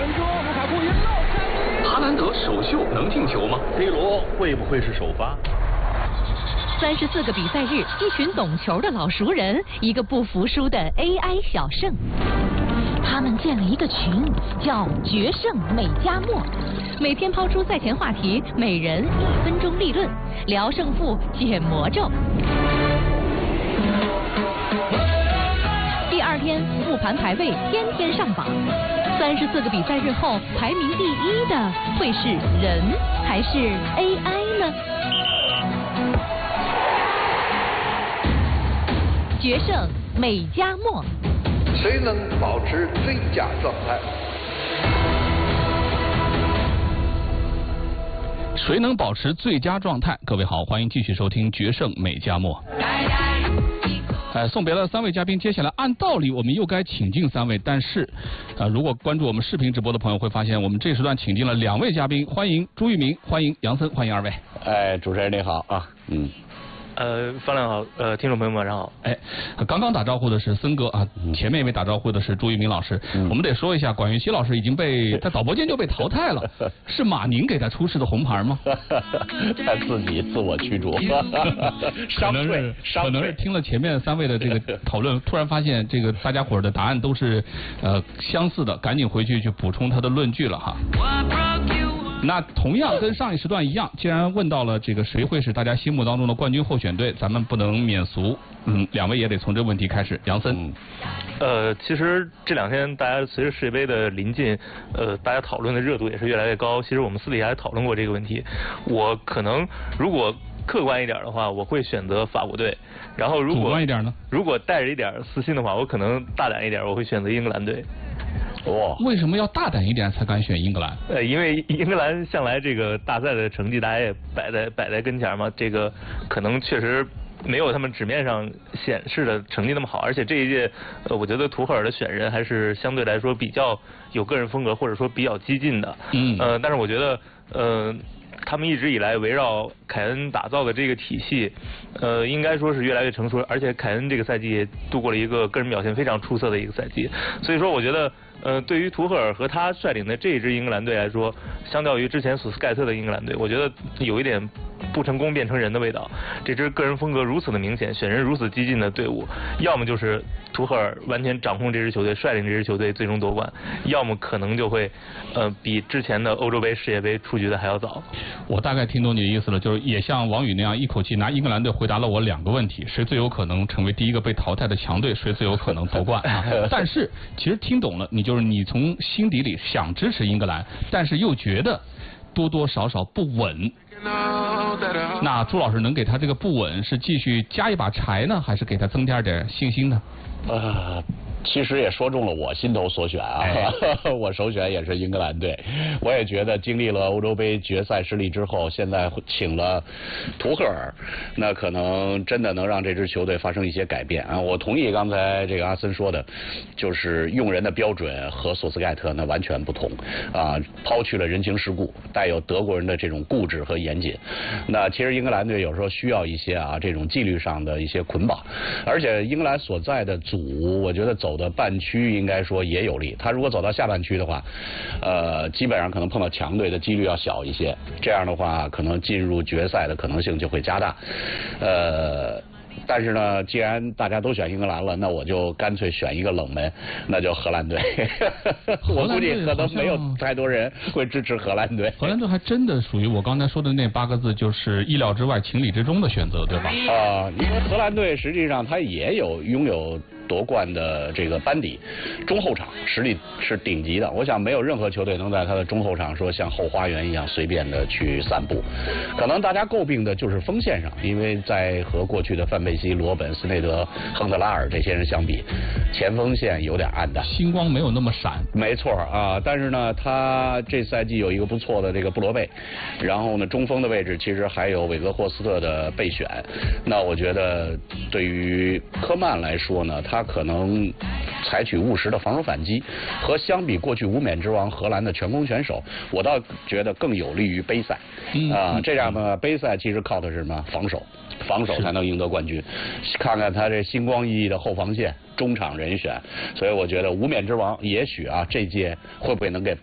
卢卡库赢了。 哈兰德首秀能进球吗 ？C 罗会不会是首发 ？34个比赛日，一群懂球的老熟人，一个不服输的 AI 小胜。他们建了一个群，叫“决胜美加墨”，每天抛出赛前话题，每人1分钟立论，聊胜负，解魔咒。第二天复盘排位，天天上榜。34个比赛日后，排名第1的会是人还是 AI 呢？决胜美加墨， 谁能保持最佳状态？ 谁能保持最佳状态？各位好，欢迎继续收听《决胜美加墨》。送别了3位嘉宾，接下来按道理我们又该请进3位，但是，如果关注我们视频直播的朋友会发现，我们这时段请进了2位嘉宾，欢迎朱玉明，欢迎杨森，欢迎2位。 主持人你好啊， 方亮好，听众朋友们晚上好。 刚刚打招呼的是森哥啊，前面一位打招呼的是朱玉明老师。我们得说一下，管云熙老师已经在导播间就被淘汰了，是马宁给他出示的红牌吗？ 他自己自我驱逐。 可能是听了前面3位的这个讨论，突然发现这个大家伙的答案都是相似的，赶紧回去补充他的论据了哈。那同样跟上一时段一样，既然问到了这个谁会是大家心目当中的冠军候选队，咱们不能免俗，2位也得从这个问题开始。杨森， 其实这2天大家随着世界杯的临近，大家讨论的热度也是越来越高。其实我们私底下也讨论过这个问题。我可能如果客观一点的话，我会选择法国队。然后主观一点呢？ 如果带着一点私心的话，我可能大胆一点，我会选择英格兰队。 为什么要大胆一点才敢选英格兰？ 因为英格兰向来这个大赛的成绩大家也摆在跟前嘛，这个可能确实没有他们纸面上显示的成绩那么好，而且这一届我觉得图赫尔的选人还是相对来说比较有个人风格，或者说比较激进的。但是我觉得他们一直以来围绕凯恩打造的这个体系，应该说是越来越成熟，而且凯恩这个赛季也度过了一个个人表现非常出色的一个赛季，所以说我觉得对于图赫尔和他率领的这一支英格兰队来说，相较于之前索斯盖特的英格兰队，我觉得有一点不成功变成人的味道。这支个人风格如此的明显，选人如此激进的队伍，要么就是图赫尔完全掌控这支球队，率领这支球队最终夺冠，要么可能就会比之前的欧洲杯、世界杯出局的还要早。 我大概听懂你的意思了，就是也像王宇那样一口气拿英格兰队回答了我2个问题：谁最有可能成为第一个被淘汰的强队，谁最有可能夺冠啊？但是其实听懂了，你从心底里想支持英格兰，但是又觉得多多少少不稳。那朱老师能给他这个不稳是继续加一把柴呢，还是给他增加点信心呢？ 其实也说中了我心头所选啊，我首选也是英格兰队。我也觉得经历了欧洲杯决赛失利之后，现在请了图赫尔，那可能真的能让这支球队发生一些改变啊。我同意刚才这个阿森说的，就是用人的标准和索斯盖特那完全不同啊，抛去了人情世故，带有德国人的这种固执和严谨。那其实英格兰队有时候需要一些这种纪律上的一些捆绑，而且英格兰所在的组，我觉得走的半区应该说也有利。他如果走到下半区的话，基本上可能碰到强队的几率要小一些，这样的话可能进入决赛的可能性就会加大。但是呢，既然大家都选英格兰了，那我就干脆选一个冷门，那就荷兰队。我估计可能没有太多人会支持荷兰队。 荷兰队还真的属于我刚才说的那8个字，就是意料之外、情理之中的选择，对吧？ 因为荷兰队实际上他也拥有夺冠的这个班底，中后场实力是顶级的。我想没有任何球队能在他的中后场说像后花园一样随便的去散步。可能大家诟病的就是锋线上，因为在和过去的范佩西、罗本、斯内德、亨特拉尔这些人相比，前锋线有点暗淡， 星光没有那么闪。 没错啊，但是呢，他这赛季有一个不错的这个布罗贝，然后呢，中锋的位置其实还有韦格霍斯特的备选。那我觉得对于科曼来说呢，他可能采取务实的防守反击，和相比过去无冕之王荷兰的全攻全守，我倒觉得更有利于杯赛。这样呢，杯赛其实靠的是什么？防守才能赢得冠军。看看他这星光熠熠的后防线、中场人选，所以我觉得无冕之王也许这届会不会能给